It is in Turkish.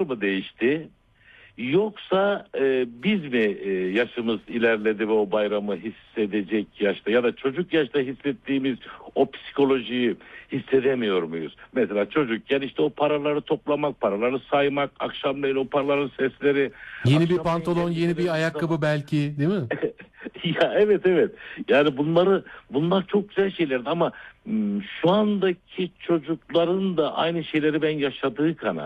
mı değişti? Yoksa biz mi yaşımız ilerledi ve o bayramı hissedecek yaşta ya da çocuk yaşta hissettiğimiz o psikolojiyi hissedemiyor muyuz? Mesela çocukken işte o paraları toplamak, paraları saymak, akşamleyin o paraların sesleri. Yeni bir akşamleyin pantolon, yeni bir geldiğimiz ayakkabı zaman- belki, değil mi? Ya evet evet. Yani bunlar çok güzel şeylerdi ama şu andaki çocukların da aynı şeyleri ben yaşadığı